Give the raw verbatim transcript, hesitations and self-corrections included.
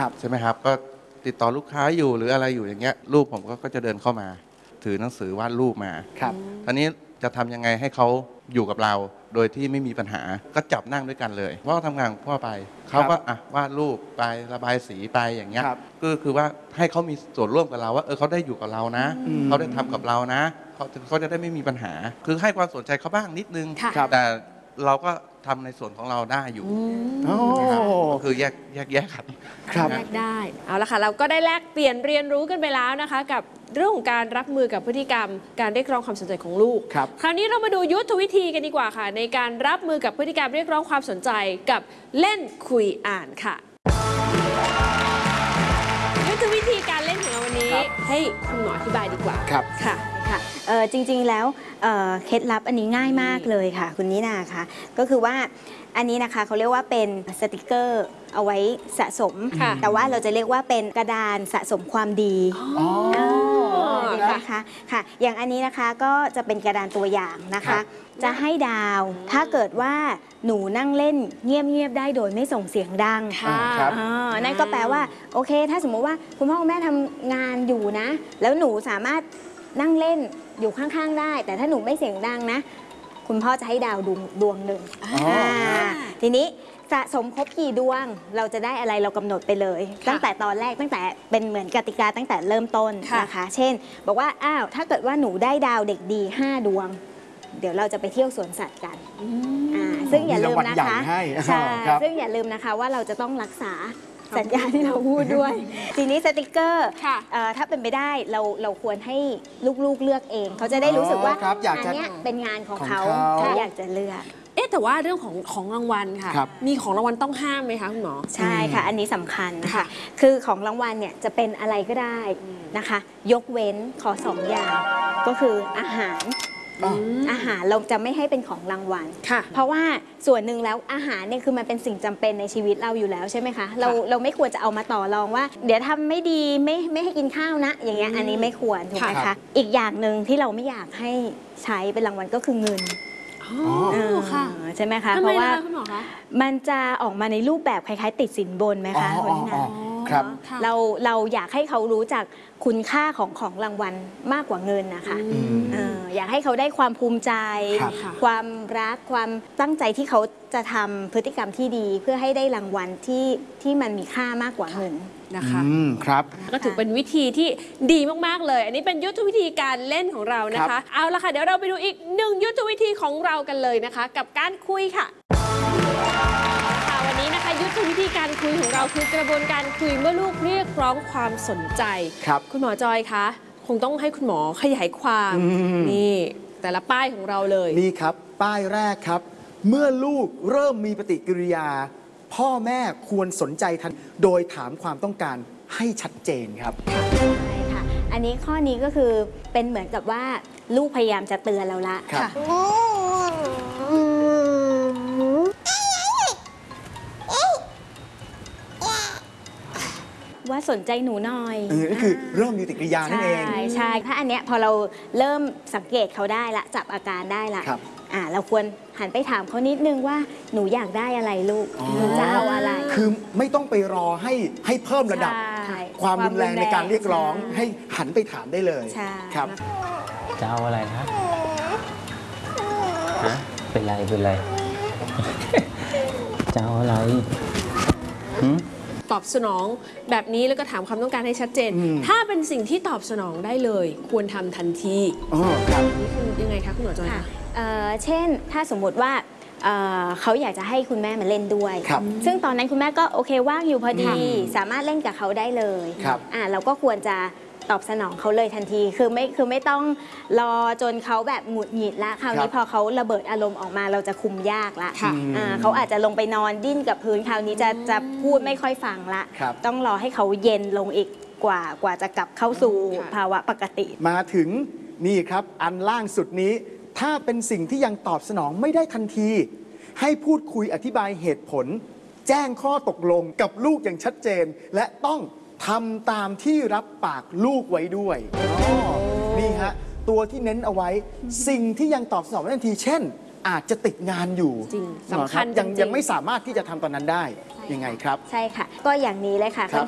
ใช่ไหมครับก็ติดต่อลูกค้าอยู่หรืออะไรอยู่อย่างเงี้ยลูกผมก็จะเดินเข้ามาถือหนังสือวาดรูปมาครับตอนนี้จะทำยังไงให้เขาอยู่กับเราโดยที่ไม่มีปัญหาก็จับนั่งด้วยกันเลยพ่อทำงานพ่อไปเขาก็อ่ะวาดรูปไประบายสีไปอย่างเงี้ยก็คือว่าให้เขามีส่วนร่วมกับเราว่าเออเขาได้อยู่กับเรานะเขาได้ทำกับเรานะเขาเขาจะได้ไม่มีปัญหาคือให้ความสนใจเขาบ้างนิดนึงแต่เราก็ทำในส่วนของเราได้อยู่คือแยกแยกแยกกันแยกได้เอาละค่ะเราก็ได้แลกเปลี่ยนเรียนรู้กันไปแล้วนะคะกับเรื่องของการรับมือกับพฤติกรรมการเรียกร้องความสนใจของลูกคคราวนี้เรามาดูยุทธวิธีกันดีกว่าค่ะในการรับมือกับพฤติกรรมเรียกร้องความสนใจกับเล่นคุยอ่านค่ะยุทธวิธีการเล่นของเราวันนี้ให้คุณหมออธิบายดีกว่าครับค่ะค่ะเออจริงๆแล้วเเคล็ดลับอันนี้ง่ายมากเลยค่ะคุณนินาค่ะก็คือว่าอันนี้นะคะเขาเรียกว่าเป็นสติกเกอร์เอาไว้สะสมแต่ว่าเราจะเรียกว่าเป็นกระดานสะสมความดีนะคะค่ะอย่างอันนี้นะคะก็จะเป็นกระดานตัวอย่างนะคะจะให้ดาวถ้าเกิดว่าหนูนั่งเล่นเงียบๆได้โดยไม่ส่งเสียงดังนั่นก็แปลว่าโอเคถ้าสมมติว่าคุณพ่อคุณแม่ทำงานอยู่นะแล้วหนูสามารถนั่งเล่นอยู่ข้างๆได้แต่ถ้าหนูไม่เสียงดังนะคุณพ่อจะให้ดาวดวงดวงหนึ่งทีนี้สะสมครบกี่ดวงเราจะได้อะไรเรากำหนดไปเลยตั้งแต่ตอนแรกตั้งแต่เป็นเหมือนกติกาตั้งแต่เริ่มต้นนะคะเช่นบอกว่าอ้าวถ้าเกิดว่าหนูได้ดาวเด็กดีห้าดวงเดี๋ยวเราจะไปเที่ยวสวนสัตว์กันซึ่งอย่าลืมนะคะใช่ซึ่งอย่าลืมนะคะว่าเราจะต้องรักษาสัญญาที่เราพูดด้วยทีนี้สติกเกอร์ถ้าเป็นไปได้เราเราควรให้ลูกๆเลือกเองเขาจะได้รู้สึกว่าอันนี้เป็นงานของเขาเขาอยากจะเลือกเอ๊ะแต่ว่าเรื่องของของรางวัลค่ะมีของรางวัลต้องห้ามไหมคะคุณหมอใช่ค่ะอันนี้สำคัญนะคะคือของรางวัลเนี่ยจะเป็นอะไรก็ได้นะคะยกเว้นขอสองอย่างก็คืออาหารอาหารเราจะไม่ให้เป็นของรางวัลเพราะว่าส่วนหนึ่งแล้วอาหารเนี่ยคือมันเป็นสิ่งจำเป็นในชีวิตเราอยู่แล้วใช่ไหมคะเราเราไม่ควรจะเอามาต่อรองว่าเดี๋ยวทำไม่ดีไม่ไม่ให้กินข้าวนะอย่างเงี้ยอันนี้ไม่ควรถูกไหมคะอีกอย่างหนึ่งที่เราไม่อยากให้ใช้เป็นรางวัลก็คือเงินใช่ไหมคะเพราะว่ามันจะออกมาในรูปแบบคล้ายๆติดสินบนไหมคะคุณนาครับเราเราอยากให้เขารู้จักคุณค่าของของรางวัลมากกว่าเงินนะคะอยากให้เขาได้ความภูมิใจความรักความตั้งใจที่เขาจะทำพฤติกรรมที่ดีเพื่อให้ได้รางวัลที่ที่มันมีค่ามากกว่าเงินนะคะครับก็ถือเป็นวิธีที่ดีมากๆเลยอันนี้เป็นยุทธวิธีการเล่นของเรานะคะเอาละค่ะเดี๋ยวเราไปดูอีกหนึ่งยุทธวิธีของเรากันเลยนะคะกับการคุยค่ะวันนี้นะคะยุทธวิธีการคุยของเราคือกระบวนการคุยเมื่อลูกเรียกร้องความสนใจครับคุณหมอจอยคะคงต้องให้คุณหมอขยายความนี่แต่ละป้ายของเราเลยนี่ครับป้ายแรกครับเมื่อลูกเริ่มมีปฏิกิริยาพ่อแม่ควรสนใจทันโดยถามความต้องการให้ชัดเจนครับใช่ค่ะอันนี้ข้อนี้ก็คือเป็นเหมือนกับว่าลูกพยายามจะเตือนเราละค่ะว่าสนใจหนูหน่อยนี่คือเริ่มมีปฏิกิริยานั่นเองใช่ใช่ถ้าอันเนี้ยพอเราเริ่มสังเกตเขาได้ละจับอาการได้ละอ่าเราควรหันไปถามเขานิดนึงว่าหนูอยากได้อะไรลูกหนูจะเอาอะไรคือไม่ต้องไปรอให้ให้เพิ่มระดับความรุนแรงในการเรียกร้องให้หันไปถามได้เลยครับจะเอาอะไรครับฮะเป็นไรเป็นไรจะเอาอะไรตอบสนองแบบนี้แล้วก็ถามความต้องการให้ชัดเจนถ้าเป็นสิ่งที่ตอบสนองได้เลยควรทำทันทีอ๋อครับนี่คือยังไงคะคุณหมอจอยคะเช่นถ้าสมมติว่าเขาอยากจะให้คุณแม่มาเล่นด้วยซึ่งตอนนั้นคุณแม่ก็โอเคว่างอยู่พอดีสามารถเล่นกับเขาได้เลยเราก็ควรจะตอบสนองเขาเลยทันทีคือไม่คือไม่ต้องรอจนเขาแบบหงุดหงิดละคราวนี้พอเขาระเบิดอารมณ์ออกมาเราจะคุมยากละเขาอาจจะลงไปนอนดิ้นกับพื้นคราวนี้จะจะพูดไม่ค่อยฟังละต้องรอให้เขาเย็นลงอีกกว่ากว่าจะกลับเข้าสู่ภาวะปกติมาถึงนี่ครับอันล่างสุดนี้ถ้าเป็นสิ่งที่ยังตอบสนองไม่ได้ทันทีให้พูดคุยอธิบายเหตุผลแจ้งข้อตกลงกับลูกอย่างชัดเจนและต้องทำตามที่รับปากลูกไว้ด้วยนี่ฮะตัวที่เน้นเอาไว้สิ่งที่ยังตอบสนองไม่ได้ทันทีเช่นอาจจะติดงานอยู่จริงสำคัญยังยังไม่สามารถที่จะทำตอนนั้นได้ยังไงครับใช่ค่ะก็อย่างนี้เลยค่ะ